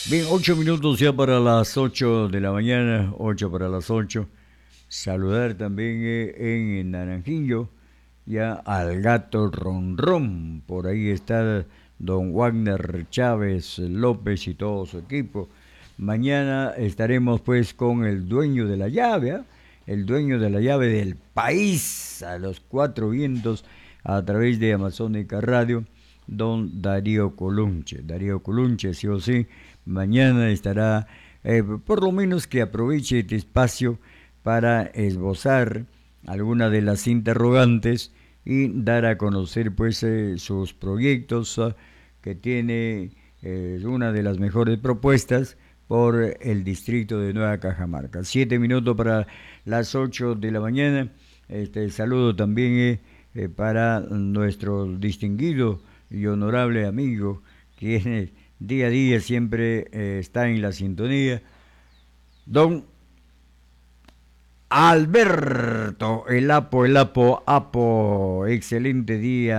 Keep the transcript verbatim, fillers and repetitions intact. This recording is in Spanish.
Bien, ocho minutos ya para las ocho de la mañana, ocho para las ocho. Saludar también eh, en Naranjillo ya al gato Ronrón. Por ahí está don Wagner Chávez López y todo su equipo. Mañana estaremos pues con el dueño de la llave, ¿ah? El dueño de la llave del país, a los cuatro vientos, a través de Amazónica Radio, don Darío Colunche. Darío Colunche, sí o sí, mañana estará, eh, por lo menos que aproveche este espacio para esbozar alguna de las interrogantes y dar a conocer pues eh, sus proyectos uh, que tiene eh, una de las mejores propuestas por el distrito de Nueva Cajamarca. Siete minutos para las ocho de la mañana. Este saludo también eh, eh, para nuestro distinguido y honorable amigo, que día a día siempre eh, está en la sintonía, don Alberto, el Apo, el Apo, Apo, excelente día.